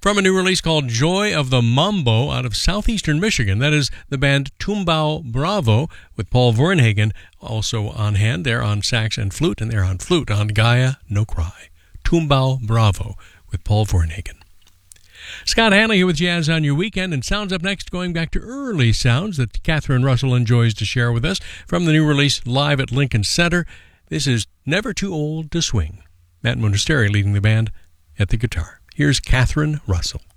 from a new release called Joy of the Mambo out of southeastern Michigan. That is the band Tumbao Bravo with Paul Verhoeven also on hand. They're on sax and flute, and they're on flute on Gaia No Cry. Tumbao Bravo with Paul Verhoeven. Scott Hanley here with Jazz on Your Weekend, and sounds up next, going back to early sounds that Catherine Russell enjoys to share with us from the new release live at Lincoln Center. This is Never Too Old to Swing. Matt Monasteri leading the band at the guitar. Here's Catherine Russell.